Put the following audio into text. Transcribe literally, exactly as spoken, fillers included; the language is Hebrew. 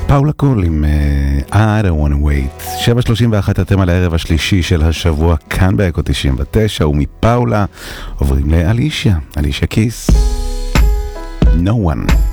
פאולה קול עם uh, I don't wanna wait. שבע שלושים ואחת אתם על הערב השלישי של השבוע כאן באקו תשעים ותשע, ומפאולה עוברים לאלישיה, אלישיה קיס. No one.